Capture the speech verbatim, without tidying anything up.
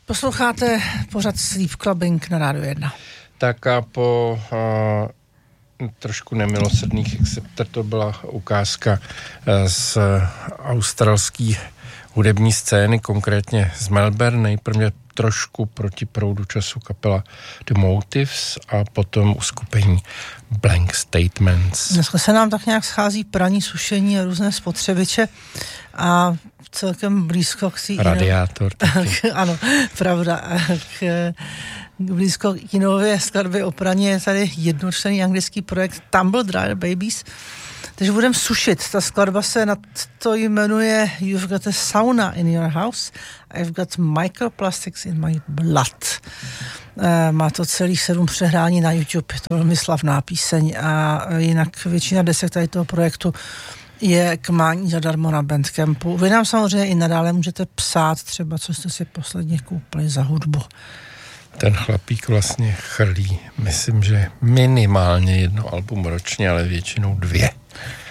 Posloucháte pořad Sleep Clubbing na Rádiu jedna. Tak a po uh, trošku nemilosrdných Acceptor to byla ukázka uh, z australské hudební scény, konkrétně z Melbourne, nejprve trošku proti proudu času kapela The Motives a potom uskupení Blank Statements. Dneska se nám tak nějak schází praní, sušení a různé spotřebiče a celkem blízko k té... Radiátor. Ano, pravda. K, blízko k jinově skladby o praní je tady jednočlenný anglický projekt Tumble Dryer Babies. Takže budeme sušit. Ta skladba se na to jmenuje You've Got a Sauna in Your House, I've Got Microplastics in My Blood. E, má to celých sedm přehrání na YouTube, je to velmi slavná píseň a jinak většina desek tady toho projektu je k mání zadarmo na Bandcampu. Vy nám samozřejmě i nadále můžete psát třeba, co jste si posledně koupili za hudbu. Ten chlapík vlastně chrlí, myslím, že minimálně jedno album ročně, ale většinou dvě.